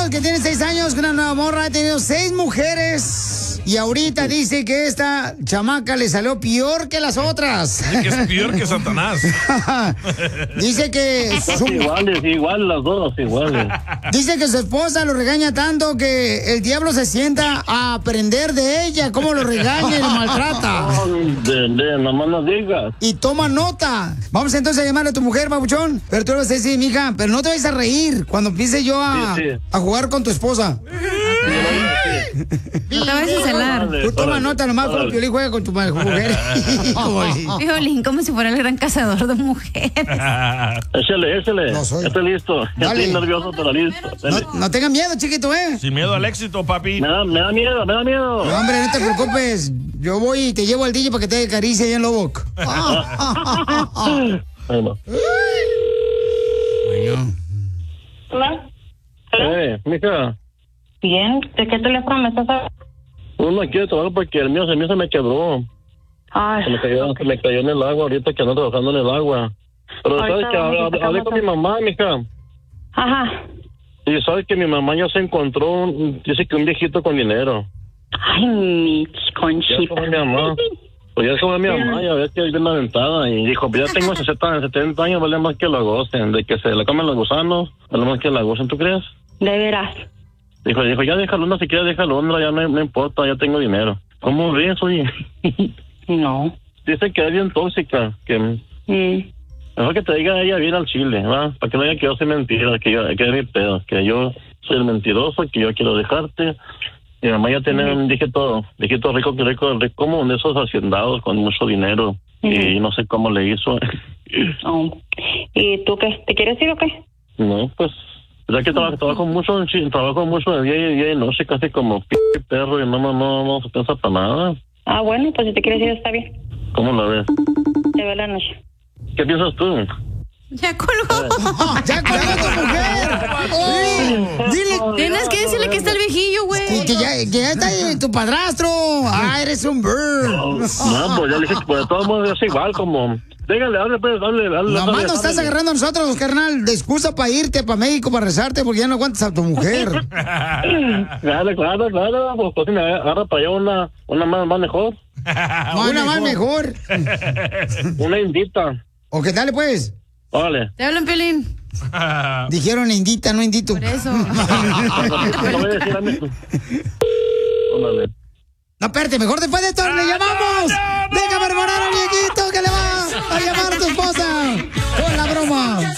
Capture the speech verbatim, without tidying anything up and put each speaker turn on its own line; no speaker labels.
Carlos, que tiene seis años, con una nueva morra, ha tenido seis mujeres. Y ahorita dice que esta chamaca le salió peor que las otras.
Dice que es peor que Satanás.
Dice que... Su...
Iguales, igual las dos, iguales.
Dice que su esposa lo regaña tanto que el diablo se sienta a aprender de ella, cómo lo regaña y lo maltrata.
De, de, nomás no digas.
Y toma nota. Vamos entonces a llamarle a tu mujer, babuchón. Pero tú le vas a decir, mija, pero no te vayas a reír cuando empiece yo a, sí, sí. a jugar con tu esposa.
No te vayas a celar.
Tú toma nota nomás cuando Piolín juega con tu mujer.
Piolín, como si fuera el gran cazador de mujeres.
Échale, échale. No soy. Estoy listo. Dale. Estoy nervioso, pero listo.
No, no tengan miedo, chiquito, ¿eh?
Sin miedo al éxito, papi.
Me da, me da miedo, me da miedo.
No, hombre, no te preocupes. Yo voy y te llevo al D J para que te acaricie ahí en Lobok.
Bueno.
Hola.
Eh, mija.
Bien, ¿de qué teléfono me estás hablando?
No quiero trabajar porque el mío, el mío se me quebró.
Ay,
se me cayó,
okay.
se me cayó en el agua ahorita que ando trabajando en el agua. Pero
ahorita
sabes que hablé, hablé con mi mamá, mija.
Ajá.
Y sabes que mi mamá ya se encontró, un, dice que un viejito con dinero.
Ay, mi conchita.
Ya como mi mamá. Pues ya como mi mamá, ya ves que es bien aventada. Y dijo, pues ya tengo sesenta, setenta años, vale más que la gocen. De que se la comen los gusanos, vale más que la gocen, ¿tú crees?
De veras.
Dijo, dijo, ya déjalo, no, si quieres déjalo, no, ya no, no importa, ya tengo dinero. ¿Cómo ves, oye?
No.
Dice que es bien tóxica, que...
Mm.
Mejor que te diga ella bien al chile, ¿va? Para que no diga que yo soy mentira, que yo, que es mi pedo, que yo soy el mentiroso, que yo quiero dejarte. Mi mamá ya tiene un dígito, dígito rico, que rico, rico, como de esos haciendados con mucho dinero. Mm. Y no sé cómo le hizo.
Oh. ¿Y tú qué? ¿Te quieres ir o qué?
No, pues... Ya que trabajo, trabajo mucho, trabajo mucho de día y día y noche, casi como p perro, y no, no, no, no se piensa para nada.
Ah, bueno, pues si te quieres ir está bien.
¿Cómo la ves?
Te veo la noche.
¿Qué piensas tú?
Ya colgó.
¡Ya colgó tu mujer! Oh, dile.
Tienes que decirle que está el viejillo, güey.
Y que ya, que ya está ahí tu padrastro. Ah, eres un bird.
No, no, pues ya le dije que pues, de todos modos es igual, como... Dígale, dale, pues, dale, dale.
Nomás nos estás agarrando a nosotros, carnal, de excusa para irte para México, para rezarte, porque ya no aguantas a tu mujer.
Claro, claro, claro, pues, pues me agarra para allá una, una más, más mejor.
Una más mejor.
Una indita.
¿O qué tal, pues?
Órale.
Te hablan, Piolín.
Dijeron indita, no indito.
Por eso.
No voy a decir a mí. Órale.
No, espérate, mejor después de esto le llamamos. Déjame preparar al viejito que le va a llamar a tu esposa con la broma.